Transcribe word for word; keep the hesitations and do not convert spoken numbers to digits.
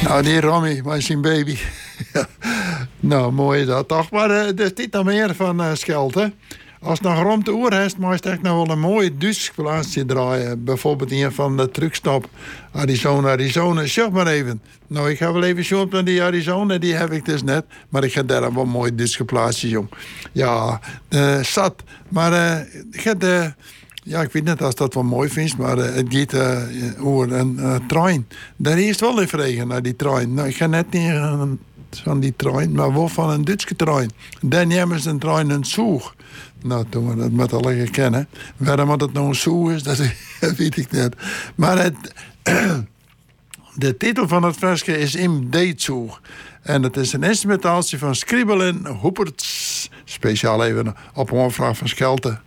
Nou, die Romy, maar zijn baby. Ja. Nou, mooi is dat toch. Maar uh, er is niet nog meer van uh, Schelte. Als het nog rond de oer is, moet je echt nog wel een mooie Duits plaatsje draaien. Bijvoorbeeld een van de truckstop Arizona, Arizona. Zeg maar even. Nou, ik ga wel even zoeken naar die Arizona, die heb ik dus net. Maar ik ga daar wel een mooi Duits plaatsje, jong. Ja, uh, zat. Maar uh, ik heb de... Ja, ik weet niet als dat wel mooi vindt, maar uh, het gaat uh, over een uh, trein. Daar is het wel even regen naar die trein. Nou, ik ga net niet uh, van die trein, maar wel van een Duitse trein. Dan nemen ze een trein een zoeg. Nou, toen we dat met alle kennen. Waarom dat nou een zoeg is, dat weet ik niet. Maar het, de titel van het versje is Im Deetzoeg. En het is een instrumentatie van Scribbelin Huppertz. Speciaal even op een vraag van Schelte.